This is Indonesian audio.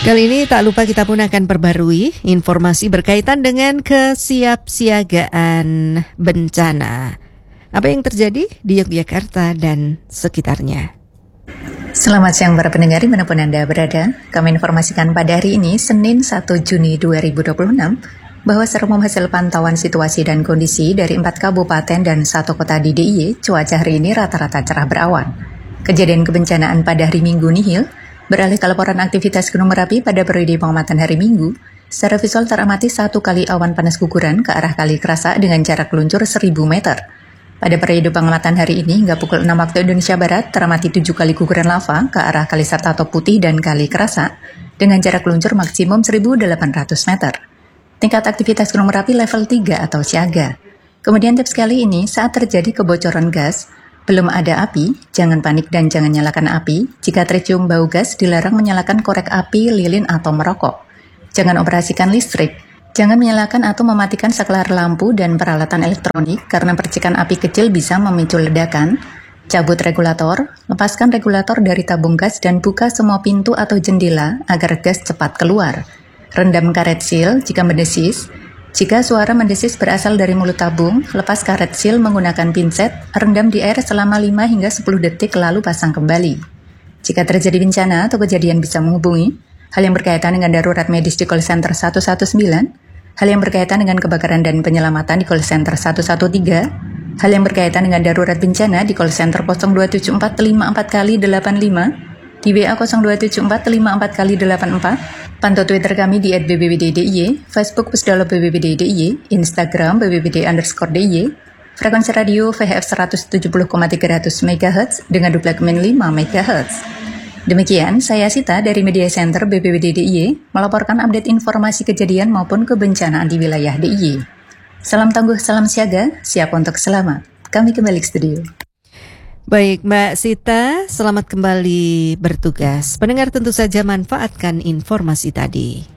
Kali ini tak lupa kita pun akan perbarui informasi berkaitan dengan kesiapsiagaan bencana. Apa yang terjadi di Yogyakarta dan sekitarnya? Selamat siang para pendengar dimanapun Anda berada. Kami informasikan pada hari ini, Senin 1 Juni 2026, bahwa serum hasil pantauan situasi dan kondisi dari 4 kabupaten dan 1 kota di DIY, cuaca hari ini rata-rata cerah berawan. Kejadian kebencanaan pada hari Minggu nihil, beralih ke laporan aktivitas Gunung Merapi pada periode pengamatan hari Minggu, secara visual teramati 1 kali awan panas guguran ke arah Kali Krasa dengan jarak luncur 1000 meter. Pada periode pengamatan hari ini hingga pukul 6 waktu Indonesia Barat, teramati 7 kali guguran lava ke arah Kali Sartato Putih dan Kali Krasa dengan jarak luncur maksimum 1.800 meter. Tingkat aktivitas Gunung Merapi level 3 atau siaga. Kemudian tips kali ini, saat terjadi kebocoran gas, belum ada api, jangan panik dan jangan nyalakan api. Jika tercium bau gas, dilarang menyalakan korek api, lilin, atau merokok. Jangan operasikan listrik. Jangan menyalakan atau mematikan saklar lampu dan peralatan elektronik karena percikan api kecil bisa memicu ledakan. Cabut regulator, lepaskan regulator dari tabung gas dan buka semua pintu atau jendela agar gas cepat keluar. Rendam karet sil jika mendesis. Jika suara mendesis berasal dari mulut tabung, lepas karet sil menggunakan pinset, rendam di air selama 5 hingga 10 detik lalu pasang kembali. Jika terjadi bencana atau kejadian bisa menghubungi, hal yang berkaitan dengan darurat medis di call center 119, hal yang berkaitan dengan kebakaran dan penyelamatan di call center 113, hal yang berkaitan dengan darurat bencana di call center 027454x85, di WA 027454x84, pantau Twitter kami di @bbwddiy, Facebook Pusdalo BBBD-DIY, Instagram BBBD_DIY, frekuensi radio VHF 170,300 MHz dengan duplemen 5 MHz. Demikian, saya Sita dari Media Center BBBD-DIY melaporkan update informasi kejadian maupun kebencanaan di wilayah DIY. Salam tangguh, salam siaga, siap untuk selamat. Kami kembali ke studio. Baik, Mbak Sita, selamat kembali bertugas. Pendengar tentu saja manfaatkan informasi tadi.